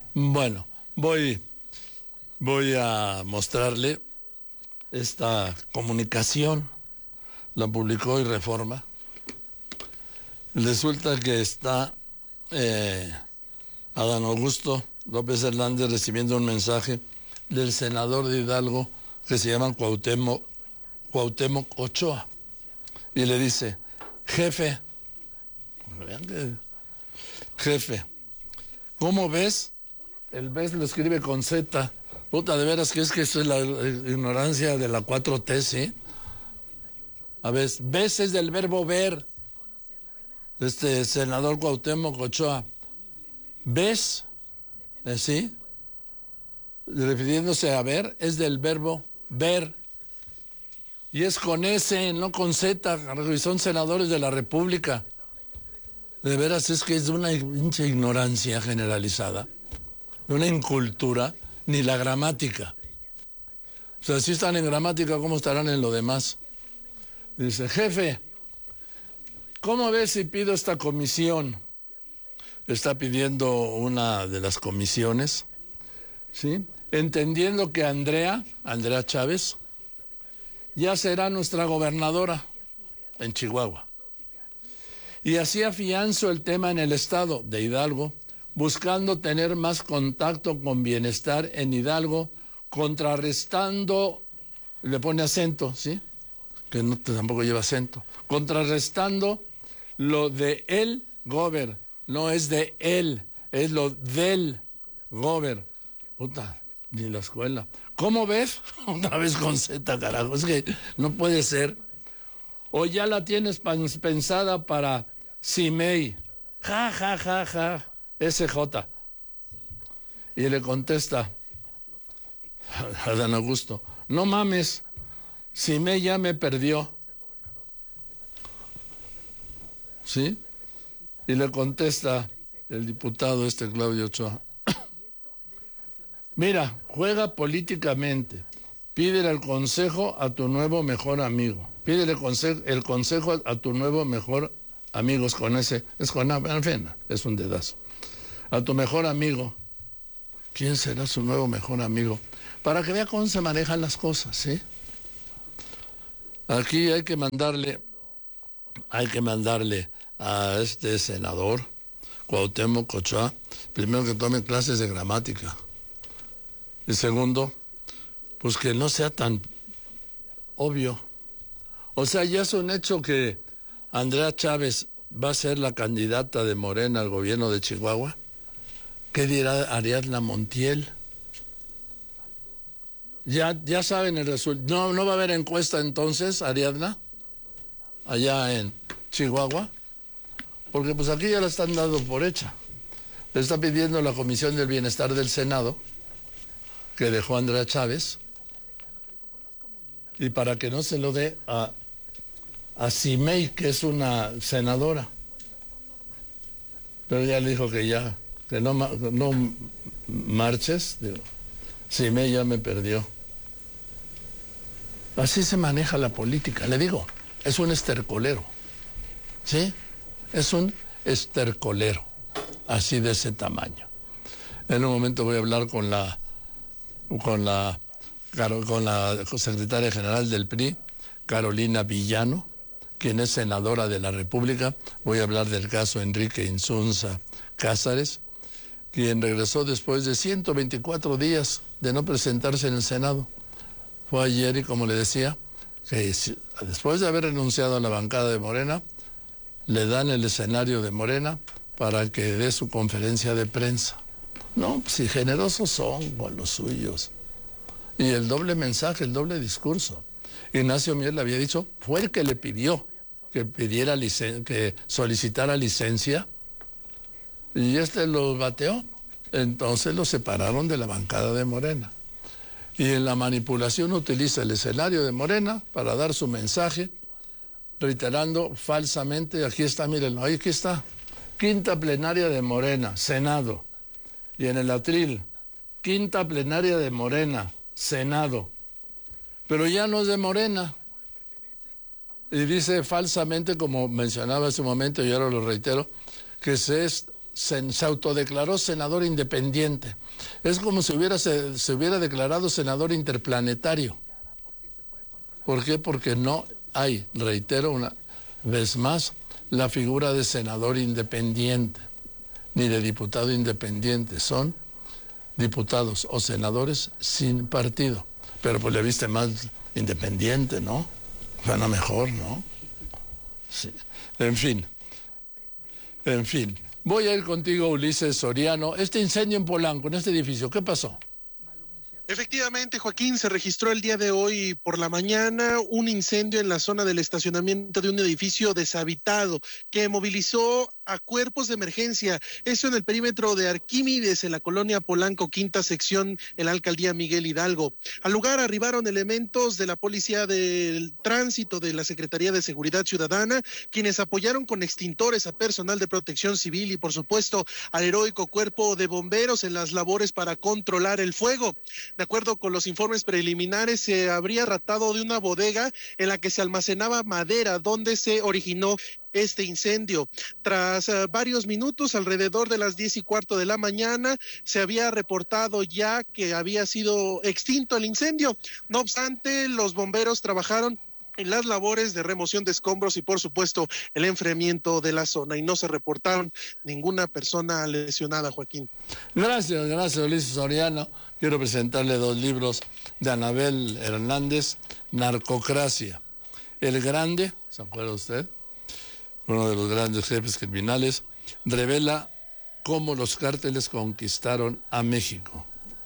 Bueno, voy a mostrarle esta comunicación. La publicó hoy Reforma. Resulta que está Adán Augusto López Hernández recibiendo un mensaje del senador de Hidalgo que se llama Cuauhtémoc Ochoa. Y le dice, jefe, ¿cómo ves? El ves lo escribe con Z. Puta, de veras que esto es la ignorancia de la 4T, ¿sí? A ver, ves es del verbo ver. Senador Cuauhtémoc Ochoa. ¿Ves? ¿Sí? Refiriéndose a ver, es del verbo ver. Y es con S, no con Z. Y son senadores de la República. De veras es que es de una pinche ignorancia generalizada. De una incultura, ni la gramática. O sea, si están en gramática, ¿cómo estarán en lo demás? Dice, jefe, ¿cómo ves si pido esta comisión? Está pidiendo una de las comisiones, ¿sí? Entendiendo que Andrea Chávez, ya será nuestra gobernadora en Chihuahua. Y así afianzo el tema en el estado de Hidalgo, buscando tener más contacto con bienestar en Hidalgo, contrarrestando, le pone acento, ¿sí? Que no, tampoco lleva acento, contrarrestando lo de el gober, no es de él, es lo del gober. Puta, ni la escuela. ¿Cómo ves? Otra vez con Z, carajo, es que no puede ser. O ya la tienes pensada para Simei, ja, SJ. Y le contesta a Adán Augusto, no mames, Simei ya me perdió. ¿Sí? Y le contesta el diputado Claudio Ochoa, mira, juega políticamente, pídele el consejo a tu nuevo mejor amigo, pídele el consejo a tu nuevo mejor amigo, es con ese, es con Alfena, es un dedazo. A tu mejor amigo, ¿quién será su nuevo mejor amigo? Para que vea cómo se manejan las cosas, ¿sí? Aquí hay que mandarle a este senador, Cuauhtémoc Ochoa, primero que tome clases de gramática. Y segundo, pues que no sea tan obvio. O sea, ya es un hecho que Andrea Chávez va a ser la candidata de Morena al gobierno de Chihuahua. ¿Qué dirá Ariadna Montiel? Ya saben el resultado. ¿No va a haber encuesta entonces, Ariadna? Allá en Chihuahua. Porque pues aquí ya la están dando por hecha. Le está pidiendo la Comisión del Bienestar del Senado, que dejó Andrea Chávez, y para que no se lo dé a Simei, que es una senadora. Pero ya le dijo que no marches. Digo, Simei ya me perdió. Así se maneja la política, le digo, es un estercolero, ¿sí? Es un estercolero, así de ese tamaño. En un momento voy a hablar con la secretaria general del PRI, Carolina Villano, quien es senadora de la República. Voy a hablar del caso Enrique Insunza Cázares, quien regresó después de 124 días de no presentarse en el Senado. Fue ayer y, como le decía, que después de haber renunciado a la bancada de Morena, le dan el escenario de Morena para que dé su conferencia de prensa. No, si generosos son con los suyos. Y el doble mensaje, el doble discurso. Ignacio Mier le había dicho, fue el que le pidió que que solicitara licencia, y lo bateó. Entonces lo separaron de la bancada de Morena. Y en la manipulación utiliza el escenario de Morena para dar su mensaje, reiterando falsamente, aquí está, mírenlo, aquí está, quinta plenaria de Morena, Senado. Y en el atril, quinta plenaria de Morena, Senado. Pero ya no es de Morena. Y dice falsamente, como mencionaba hace un momento, y ahora lo reitero, que se se autodeclaró senador independiente. Es como si se hubiera declarado senador interplanetario. ¿Por qué? Porque no hay, reitero una vez más, la figura de senador independiente, ni de diputado independiente. Son diputados o senadores sin partido. Pero pues le viste más independiente, ¿no? Suena mejor, ¿no? Sí. En fin. Voy a ir contigo, Ulises Soriano. Este incendio en Polanco, en este edificio, ¿qué pasó? Efectivamente, Joaquín, se registró el día de hoy por la mañana un incendio en la zona del estacionamiento de un edificio deshabitado que movilizó a cuerpos de emergencia. Eso en el perímetro de Arquímedes, en la colonia Polanco, quinta sección, en la alcaldía Miguel Hidalgo. Al lugar arribaron elementos de la Policía del Tránsito, de la Secretaría de Seguridad Ciudadana, quienes apoyaron con extintores a personal de protección civil y, por supuesto, al heroico cuerpo de bomberos en las labores para controlar el fuego. De acuerdo con los informes preliminares, se habría tratado de una bodega en la que se almacenaba madera, donde se originó este incendio. Tras varios minutos, alrededor de las 10:15 de la mañana, se había reportado ya que había sido extinto el incendio. No obstante, los bomberos trabajaron en las labores de remoción de escombros y, por supuesto, el enfriamiento de la zona, y no se reportaron ninguna persona lesionada, Joaquín. Gracias, Ulises Soriano. Quiero presentarle 2 libros de Anabel Hernández, Narcocracia. El Grande, ¿se acuerda usted? Uno de los grandes jefes criminales, revela cómo los cárteles conquistaron a México.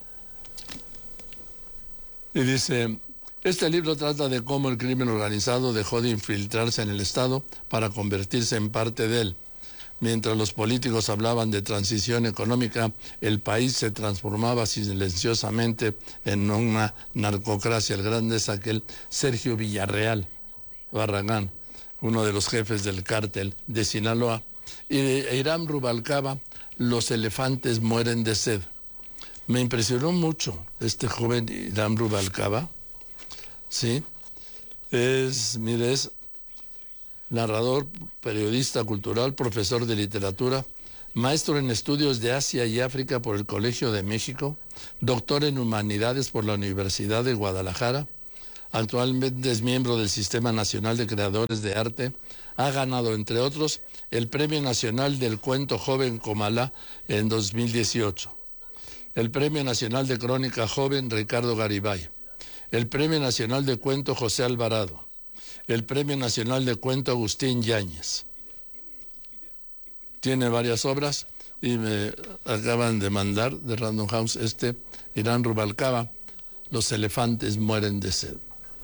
Y dice, este libro trata de cómo el crimen organizado dejó de infiltrarse en el Estado para convertirse en parte de él. Mientras los políticos hablaban de transición económica, el país se transformaba silenciosamente en una narcocracia. El grande es aquel Sergio Villarreal Barragán, uno de los jefes del cártel de Sinaloa, y de Hiram Rubalcaba, Los elefantes mueren de sed. Me impresionó mucho este joven Hiram Rubalcaba, ¿sí? Es narrador, periodista cultural, profesor de literatura, maestro en estudios de Asia y África por el Colegio de México, doctor en humanidades por la Universidad de Guadalajara. Actualmente es miembro del Sistema Nacional de Creadores de Arte. Ha ganado, entre otros, el Premio Nacional del Cuento Joven Comalá en 2018, el Premio Nacional de Crónica Joven Ricardo Garibay, el Premio Nacional de Cuento José Alvarado, el Premio Nacional de Cuento Agustín Yáñez. Tiene varias obras y me acaban de mandar de Random House Hiram Rubalcaba, Los elefantes mueren de sed.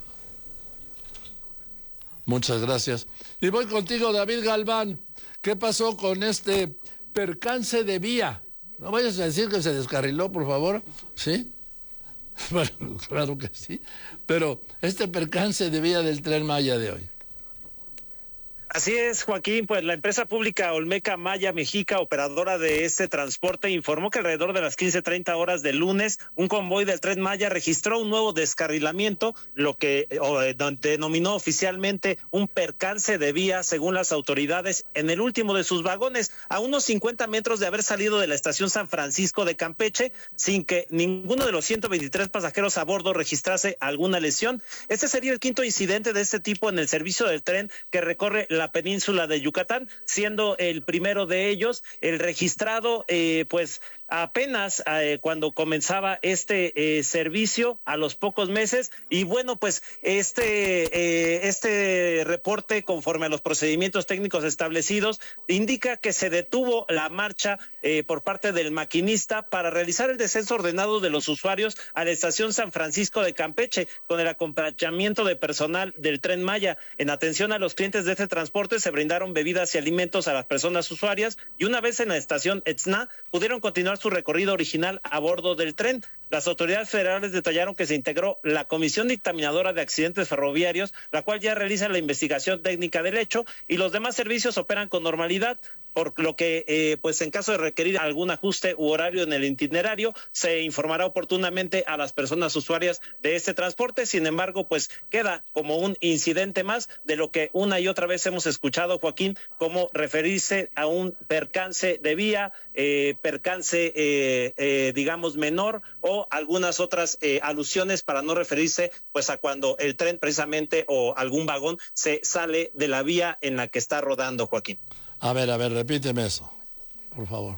Muchas gracias. Y voy contigo, David Galván. ¿Qué pasó con este percance de vía? No vayas a decir que se descarriló, por favor. ¿Sí? Bueno, claro que sí. Pero este percance de vía del Tren Maya de hoy. Así es, Joaquín, pues la empresa pública Olmeca Maya Mexica, operadora de este transporte, informó que alrededor de las 15:30 horas del lunes, un convoy del Tren Maya registró un nuevo descarrilamiento, lo que denominó oficialmente un percance de vía, según las autoridades, en el último de sus vagones, a unos 50 metros de haber salido de la estación San Francisco de Campeche, sin que ninguno de los 123 pasajeros a bordo registrase alguna lesión. Este sería el quinto incidente de este tipo en el servicio del tren que recorre la península de Yucatán, siendo el primero de ellos el registrado pues apenas cuando comenzaba este servicio, a los pocos meses. Y bueno, pues este reporte, conforme a los procedimientos técnicos establecidos, indica que se detuvo la marcha por parte del maquinista para realizar el descenso ordenado de los usuarios a la estación San Francisco de Campeche, con el acompañamiento de personal del Tren Maya. En atención a los clientes de este transporte, se brindaron bebidas y alimentos a las personas usuarias, y una vez en la estación Etzna, pudieron continuar su recorrido original a bordo del tren. Las autoridades federales detallaron que se integró la Comisión Dictaminadora de Accidentes Ferroviarios, la cual ya realiza la investigación técnica del hecho, y los demás servicios operan con normalidad. por lo que pues en caso de requerir algún ajuste u horario en el itinerario, se informará oportunamente a las personas usuarias de este transporte. Sin embargo, pues queda como un incidente más de lo que una y otra vez hemos escuchado, Joaquín, como referirse a un percance de vía, digamos menor, o algunas otras alusiones para no referirse pues a cuando el tren precisamente o algún vagón se sale de la vía en la que está rodando, Joaquín. A ver, repíteme eso, por favor.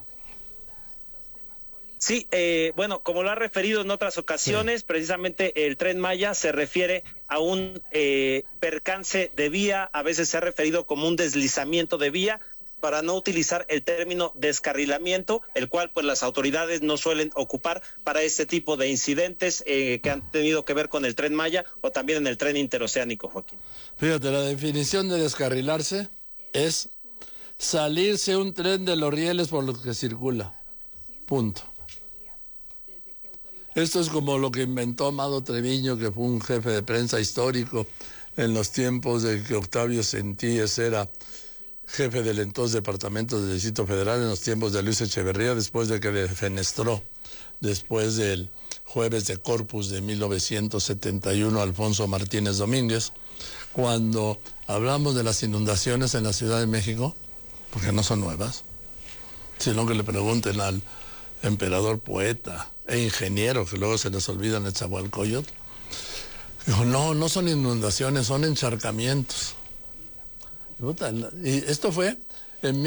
Sí, bueno, como lo ha referido en otras ocasiones, sí. Precisamente el Tren Maya se refiere a un percance de vía, a veces se ha referido como un deslizamiento de vía, para no utilizar el término descarrilamiento, el cual pues las autoridades no suelen ocupar para este tipo de incidentes que han tenido que ver con el Tren Maya o también en el tren interoceánico, Joaquín. Fíjate, la definición de descarrilarse es salirse un tren de los rieles por los que circula. Punto. Esto es como lo que inventó Amado Treviño, que fue un jefe de prensa histórico en los tiempos de que Octavio Centíes era jefe del entonces Departamento del Distrito Federal, en los tiempos de Luis Echeverría, después de que defenestró, después del jueves de Corpus de 1971, Alfonso Martínez Domínguez, cuando hablamos de las inundaciones en la Ciudad de México, porque no son nuevas, sino que le pregunten al emperador poeta e ingeniero, que luego se les olvida en Nezahualcóyotl. Dijo, no son inundaciones, son encharcamientos. Y esto fue en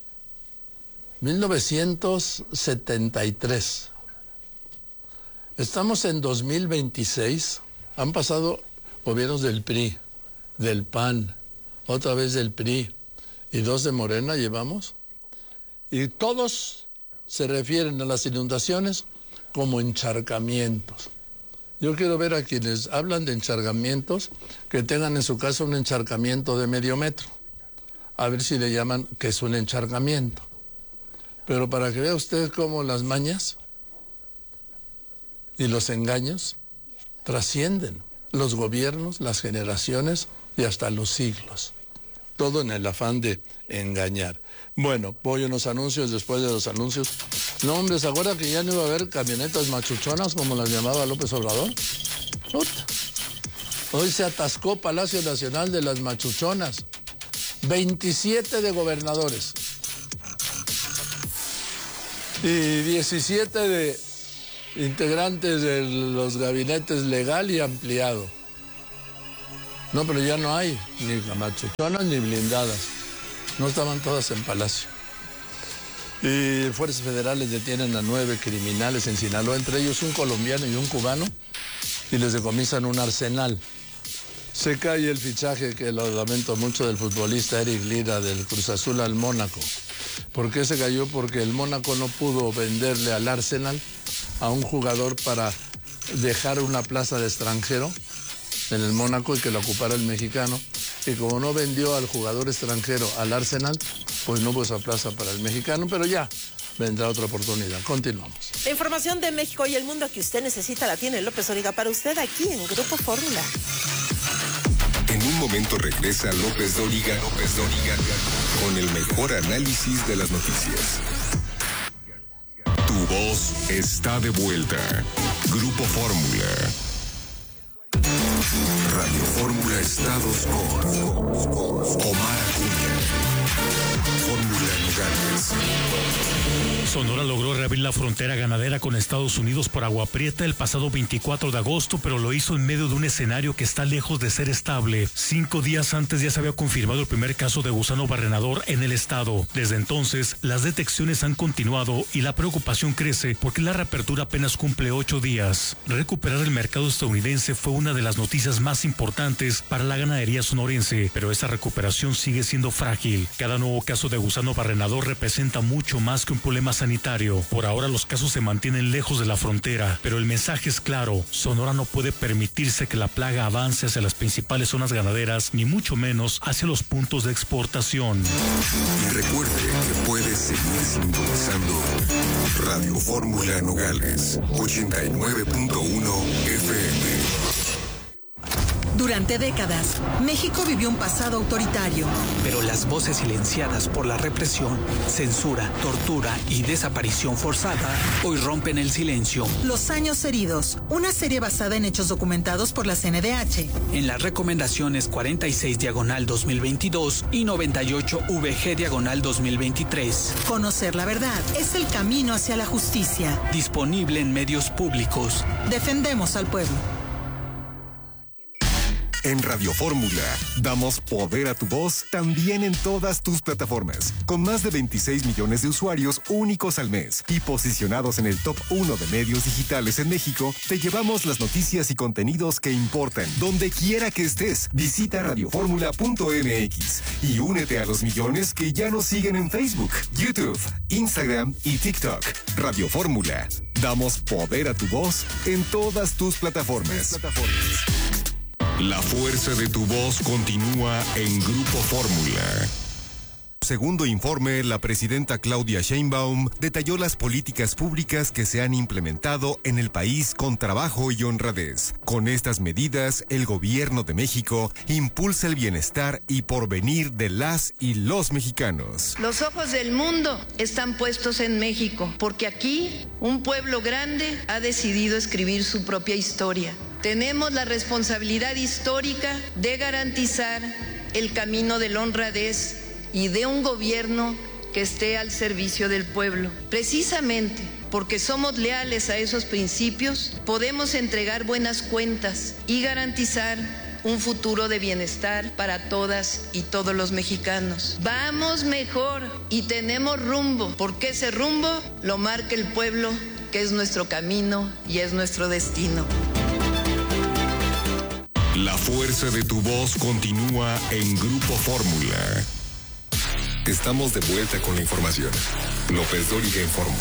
1973. Estamos en 2026, han pasado gobiernos del PRI, del PAN, otra vez del PRI, y 2 de Morena llevamos, y todos se refieren a las inundaciones como encharcamientos. Yo quiero ver a quienes hablan de encharcamientos que tengan en su casa un encharcamiento de medio metro. A ver si le llaman que es un encharcamiento. Pero para que vea usted cómo las mañas y los engaños trascienden los gobiernos, las generaciones y hasta los siglos. Todo en el afán de engañar. Bueno, voy a unos anuncios, después de los anuncios. No, hombre, ¿se acuerda que ya no iba a haber camionetas machuchonas como las llamaba López Obrador? Hoy se atascó Palacio Nacional de las machuchonas. 27 de gobernadores. Y 17 de integrantes de los gabinetes legal y ampliado. No, pero ya no hay ni machuchonas ni blindadas. No estaban todas en Palacio. Y fuerzas federales detienen a 9 criminales en Sinaloa, entre ellos un colombiano y un cubano, y les decomisan un arsenal. Se cae el fichaje, que lo lamento mucho, del futbolista Eric Lira del Cruz Azul al Mónaco. ¿Por qué se cayó? Porque el Mónaco no pudo venderle al Arsenal a un jugador para dejar una plaza de extranjero en el Mónaco y que la ocupara el mexicano. Y como no vendió al jugador extranjero al Arsenal, pues no hubo esa plaza para el mexicano, pero ya vendrá otra oportunidad. Continuamos. La información de México y el mundo que usted necesita la tiene López Dóriga para usted aquí en Grupo Fórmula. En un momento regresa López Dóriga con el mejor análisis de las noticias. Tu voz está de vuelta. Grupo Fórmula. Radio Fórmula Estados con Omar Acuña. Fórmula Nogales. Sonora logró reabrir la frontera ganadera con Estados Unidos por Agua Prieta el pasado 24 de agosto, pero lo hizo en medio de un escenario que está lejos de ser estable. 5 días antes ya se había confirmado el primer caso de gusano barrenador en el estado. Desde entonces, las detecciones han continuado y la preocupación crece porque la reapertura apenas cumple 8 días. Recuperar el mercado estadounidense fue una de las noticias más importantes para la ganadería sonorense, pero esa recuperación sigue siendo frágil. Cada nuevo caso de gusano barrenador representa mucho más que un problema sanitario. Por ahora los casos se mantienen lejos de la frontera, pero el mensaje es claro: Sonora no puede permitirse que la plaga avance hacia las principales zonas ganaderas, ni mucho menos hacia los puntos de exportación. Y recuerde que puede seguir sintonizando Radio Fórmula Nogales 89.1 FM. Durante décadas, México vivió un pasado autoritario. Pero las voces silenciadas por la represión, censura, tortura y desaparición forzada hoy rompen el silencio. Los años heridos, una serie basada en hechos documentados por la CNDH. En las recomendaciones 46/2022 y 98/VG/2023. Conocer la verdad es el camino hacia la justicia. Disponible en medios públicos. Defendemos al pueblo. En Radio Fórmula, damos poder a tu voz también en todas tus plataformas. Con más de 26 millones de usuarios únicos al mes y posicionados en el top 1 de medios digitales en México, te llevamos las noticias y contenidos que importan. Donde quiera que estés, visita radioformula.mx y únete a los millones que ya nos siguen en Facebook, YouTube, Instagram y TikTok. Radio Fórmula, damos poder a tu voz en todas tus plataformas. La fuerza de tu voz continúa en Grupo Fórmula. Segundo informe, la presidenta Claudia Sheinbaum detalló las políticas públicas que se han implementado en el país con trabajo y honradez. Con estas medidas, el gobierno de México impulsa el bienestar y porvenir de las y los mexicanos. Los ojos del mundo están puestos en México, porque aquí un pueblo grande ha decidido escribir su propia historia. Tenemos la responsabilidad histórica de garantizar el camino de la honradez y de un gobierno que esté al servicio del pueblo. Precisamente porque somos leales a esos principios, podemos entregar buenas cuentas y garantizar un futuro de bienestar para todas y todos los mexicanos. Vamos mejor y tenemos rumbo, porque ese rumbo lo marca el pueblo, que es nuestro camino y es nuestro destino. La fuerza de tu voz continúa en Grupo Fórmula. Estamos de vuelta con la información. López Dóriga informa.